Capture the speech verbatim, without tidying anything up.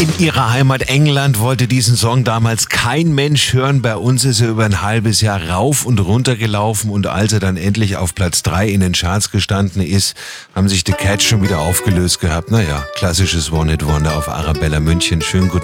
In ihrer Heimat England wollte diesen Song damals kein Mensch hören. Bei uns ist er über ein halbes Jahr rauf und runter gelaufen und als er dann endlich auf Platz drei in den Charts gestanden ist, haben sich The Cats schon wieder aufgelöst gehabt. Naja, klassisches One-Hit-Wonder auf Arabella München. Schönen guten